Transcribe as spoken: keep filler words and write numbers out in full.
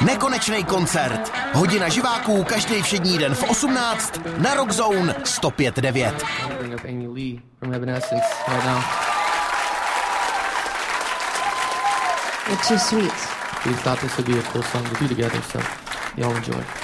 Nekonečný koncert. Hodina živáků každý všední den v osmnáct na Rock Zone sto pět devět. Amy Lee from Evanescence right now. It's too sweet. We thought this would be a cool song to do together, so y'all enjoy.